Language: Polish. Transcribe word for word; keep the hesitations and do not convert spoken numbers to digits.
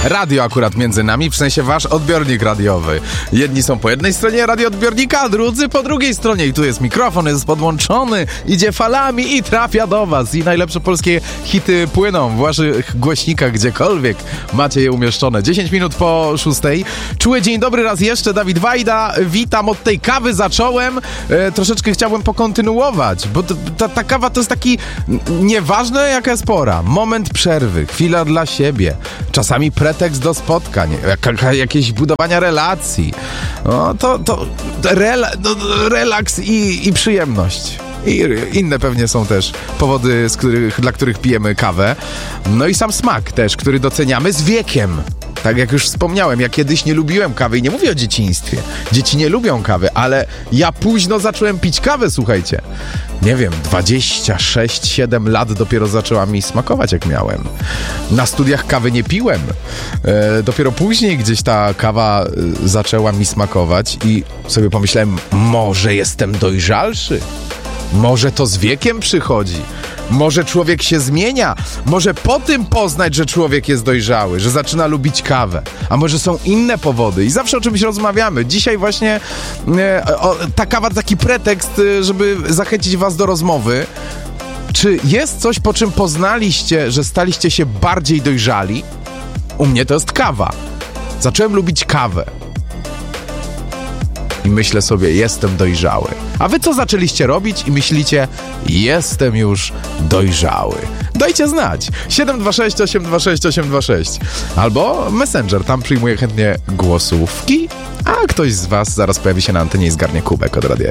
Radio akurat między nami, w sensie wasz odbiornik radiowy. Jedni są po jednej stronie radioodbiornika, a drudzy po drugiej stronie. I tu jest mikrofon, jest podłączony, idzie falami i trafia do was. I najlepsze polskie hity płyną w waszych głośnikach, gdziekolwiek macie je umieszczone. dziesięć minut po szóstej. Czuły dzień dobry raz jeszcze, Dawid Wajda. Witam, od tej kawy zacząłem. E, troszeczkę chciałbym pokontynuować, bo ta, ta kawa to jest taki nieważne jaka jest pora. Moment przerwy, chwila dla siebie. Czasami pretekst do spotkań, jak, jakieś budowania relacji. No to, to rela, no, relaks i, i przyjemność. I inne pewnie są też powody, z których, dla których pijemy kawę. No i sam smak też, który doceniamy z wiekiem. Tak jak już wspomniałem, ja kiedyś nie lubiłem kawy i nie mówię o dzieciństwie. Dzieci nie lubią kawy, ale ja późno zacząłem pić kawę, słuchajcie. Nie wiem, dwadzieścia sześć siedem lat dopiero zaczęła mi smakować, jak miałem. Na studiach kawy nie piłem. E, dopiero później gdzieś ta kawa e, zaczęła mi smakować i sobie pomyślałem, może jestem dojrzalszy. Może to z wiekiem przychodzi. Może człowiek się zmienia. Może po tym poznać, że człowiek jest dojrzały, że zaczyna lubić kawę. A może są inne powody. I zawsze o czymś rozmawiamy. Dzisiaj właśnie e, o, ta kawa to taki pretekst, żeby zachęcić was do rozmowy. Czy jest coś, po czym poznaliście, że staliście się bardziej dojrzali? U mnie to jest kawa. Zacząłem lubić kawę. I myślę sobie, jestem dojrzały. A wy co zaczęliście robić i myślicie, jestem już dojrzały? Dajcie znać. siedem dwa sześć osiem dwa sześć osiem dwa sześć albo Messenger, tam przyjmuję chętnie głosówki, a ktoś z was zaraz pojawi się na antenie i zgarnie kubek od radia.